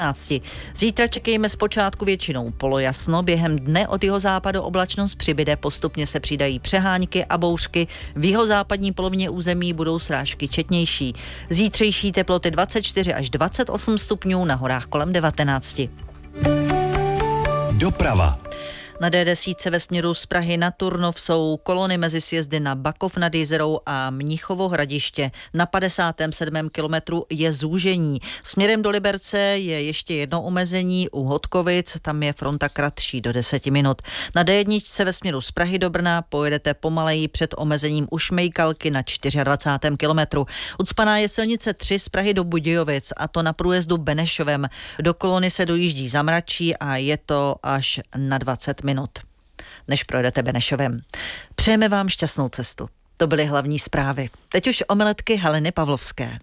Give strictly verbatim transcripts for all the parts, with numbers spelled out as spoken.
Zítra čekejme zpočátku většinou polojasno, během dne od jihozápadu oblačnost přibyde, postupně se přidají přehánky a bouřky, v jihozápadní polovině území budou srážky četnější. Zítřejší teploty dvacet čtyři až dvacet osm stupňů, na horách kolem devatenáct. Doprava. Na D deset ve směru z Prahy na Turnov jsou kolony mezi sjezdy na Bakov nad Jizerou a Mnichovo Hradiště. Na padesátém sedmém kilometru je zúžení. Směrem do Liberce je ještě jedno omezení u Hodkovic, tam je fronta kratší do deseti minut. Na D jedna ve směru z Prahy do Brna pojedete pomaleji před omezením u Šmejkalky na dvacátém čtvrtém kilometru. Ucpaná je silnice tři z Prahy do Budějovic, a to na průjezdu Benešovem. Do kolony se dojíždí zamračí a je to až na dvacet minut, než projedete Benešovem. Přejeme vám šťastnou cestu. To byly hlavní zprávy. Teď už omeletky Haliny Pavlovské.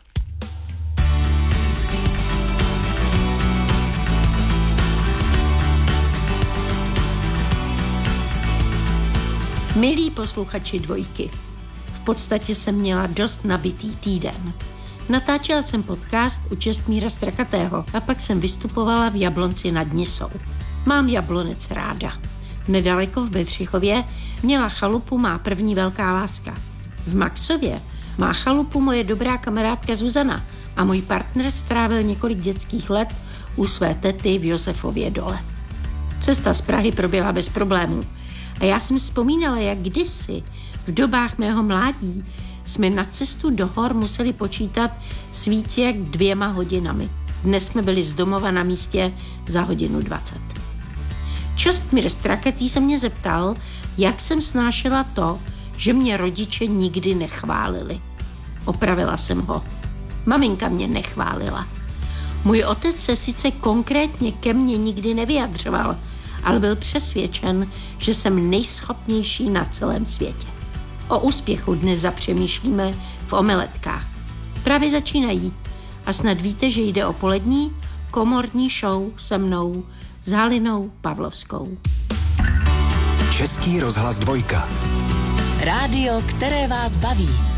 Milí posluchači Dvojky, v podstatě jsem měla dost nabitý týden. Natáčela jsem podcast u Čestmíra Strakatého a pak jsem vystupovala v Jablonci nad Nisou. Mám Jablonec ráda. Nedaleko v Bedřichově měla chalupu má první velká láska. V Maxově má chalupu moje dobrá kamarádka Zuzana a můj partner strávil několik dětských let u své tety v Josefově dole. Cesta z Prahy proběhla bez problémů a já jsem vzpomínala, jak kdysi v dobách mého mládí jsme na cestu do hor museli počítat s víc jak dvěma hodinami. Dnes jsme byli z domova na místě za hodinu dvacet. Čestmír Strakatý se mě zeptal, jak jsem snášela to, že mě rodiče nikdy nechválili. Opravila jsem ho. Maminka mě nechválila. Můj otec se sice konkrétně ke mně nikdy nevyjadřoval, ale byl přesvědčen, že jsem nejschopnější na celém světě. O úspěchu dnes zapřemýšlíme v omeletkách. Právě začínají a snad víte, že jde o polední komorní show se mnou, s Halinou Pavlovskou. Český rozhlas Dvojka. Rádio, které vás baví.